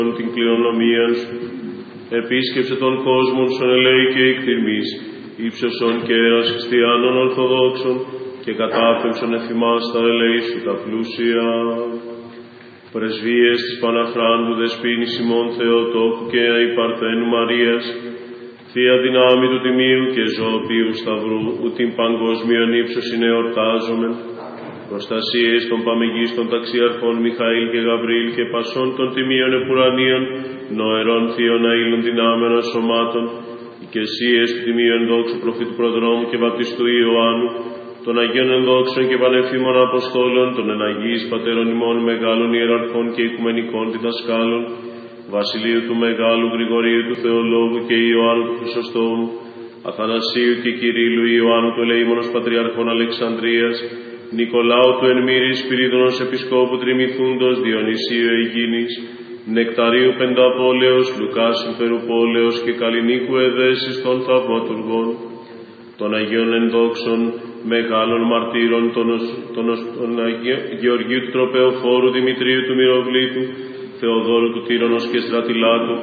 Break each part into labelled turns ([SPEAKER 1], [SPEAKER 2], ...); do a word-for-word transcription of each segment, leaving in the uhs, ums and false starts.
[SPEAKER 1] την κληρονομία σου. Επίσκεψε τον κόσμο στον ελέη και εκτιμής, ύψωσον και έρας χριστιανών ορθοδόξων και κατάφεξον εφημάς τα ελέη σου τα πλούσια. Πρεσβείες της Παναχράντου Δεσποίνης ημών Θεοτόκου και Αϊπαρθένου Μαρίας, Θεία δυνάμει του Τιμίου και Ζωοποιού Σταυρού, ου την παγκόσμιον ύψωσιν εορτάζομεν, προστασίες των παμεγίστων ταξιαρχών Μιχαήλ και Γαβρίλ και πασών των τιμίων επουρανίων, νοερών θείων αήλων δυνάμενων σωμάτων, οικεσίες του Τιμίου ενδόξου προφήτου προδρόμου και βαπτιστού Ιωάννου, των Αγίων ενδόξων και πανεφήμων Αποστόλων, των εναγείς πατέρων ημών μεγάλων ιεραρχών και οικουμενικών διδασκάλων, Βασιλείου του Μεγάλου, Γρηγορίου του Θεολόγου και Ιωάννου του Χρυσοστόμου, Αθανασίου και Κυρίλου Ιωάννου του Ελεήμονος Πατριαρχών Αλεξανδρίας, Νικολάου του Ενμύρης Σπυρίδωνος Επισκόπου Τριμηθούντος, Διονυσίου Αιγίνης, Νεκταρίου Πενταπόλεως, Λουκάς Συμφερουπόλεως και Καλλινίκου Εδέσης των Θαυματουργών, των Αγίων Ενδόξων, μεγάλων μαρτύρων, των, των, των Γεωργίου του Τροπεοφόρου, Δημητρίου του Μυροβλήτου, Θεοδόρου του Τύρονος και Στρατιλάτου,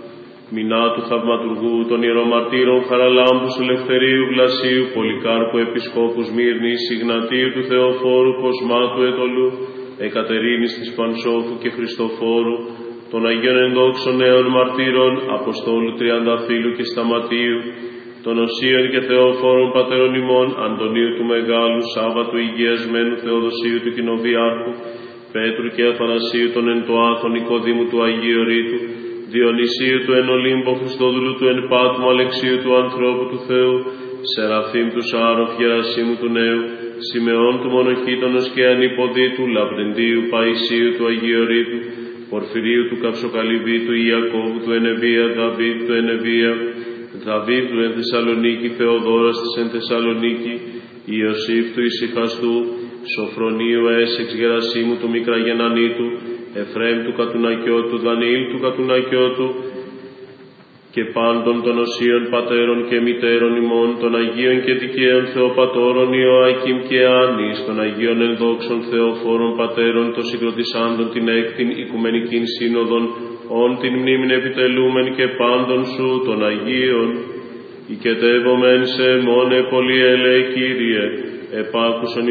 [SPEAKER 1] Μινάτου Θαυματουργού, των ιερομαρτύρων Χαραλάμπου, Ελευθερίου, Βλασίου, Πολυκάρπου, Επισκόπου Σμύρνης, Ιγνατίου του Θεοφόρου, Κοσμάτου Ετωλού, Εκατερίνης της Πανσόφου και Χριστοφόρου, των Αγίων Ενδόξων Νέων Μαρτύρων, Αποστόλου Τριανταφύλου και Σταματίου, των Οσίων και Θεοφόρων Πατέρων ημών, Αντωνίου του Μεγάλου, Σάββατου Υγειασμένου, Θεοδοσίου του Κοινοβιάρχου, Πέτρου και Αθανασίου των εν το Άθων, Νικοδήμου του Αγίου Ρήτου, Διονυσίου του εν Ολύμπο, Χριστόδουλου του εν Πάτμου, Αλεξίου του ανθρώπου του Θεού, Σεραφείμ του Σάροφ, Γερασίμου του Νέου, Σιμεών του Μονοχήτωνος και Ανυποδίτου, Λαυρεντίου Παϊσίου του Αγίου Ρήτου, Πορφυρίου του Καυσοκαλυβίτου, Ιακώβου του Ενεβία, Δαβίδ του Ενεβία, Δαβίδ του εν Θεσσαλονίκη, Θεοδόρας της εν Θεσσαλονίκη, Ιωσήφ του Ησυχαστού, Σοφρονίου Έσεξ, Γερασίμου του Μικραγενανίτου, Εφραίμ του Κατουνακιώτου, Δανιήλ του Κατουνακιώτου και πάντων των Οσίων Πατέρων και Μητέρων ημών, των Αγίων και Δικαίων Θεοπατώρων Ιωάκιμ και Άννης, των Αγίων Ενδόξων Θεοφόρων Πατέρων, των συγκροτησάντων την έκτην Οικουμενικήν Σύνοδον, όν την μνήμην επιτελούμεν και πάντων σου των Αγίων, οικετεύομεν σε μόνε πολύ ελέ Κύριε, επάκουσον